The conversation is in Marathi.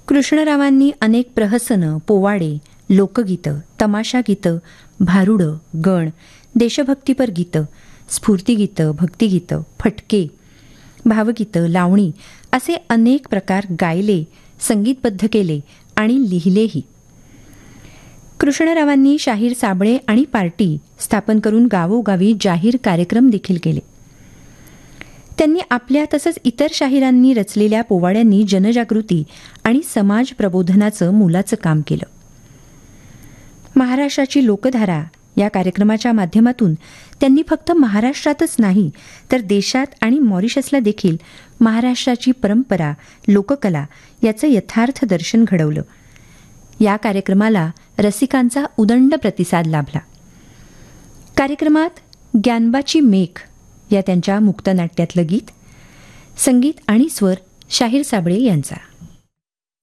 कृष्णरावांनी अनेक प्रहसनं, पोवाडे, लोकगीतं, तमाशा गीतं, भारुडं, गण, देशभक्तीपर गीतं, स्फूर्तिगीतं, भक्तिगीतं, फटके, भावगीतं, लावणी असे अनेक प्रकार गायले, संगीतबद्ध केले आणि लिहिलेही. कृष्णरावांनी शाहीर साबळे आणि पार्टी स्थापन करून गावोगावी जाहीर कार्यक्रम देखील केले. त्यांनी आपल्या तसंच इतर शाहिरांनी रचलेल्या पोवाड्यांनी जनजागृती आणि समाज प्रबोधनाचं मोलाचं काम केलं. महाराष्ट्राची लोकधारा या कार्यक्रमाच्या माध्यमातून त्यांनी फक्त महाराष्ट्रातच नाही तर देशात आणि मॉरिशसला देखील महाराष्ट्राची परंपरा, लोककला याचं यथार्थ दर्शन घडवलं. या कार्यक्रमाला रसिकांचा उदंड प्रतिसाद लाभला. कार्यक्रमात ग्यानबाची मेघ या त्यांच्या मुक्तनाट्यातलं गीत, संगीत आणि स्वर शाहीर साबळे यांचा.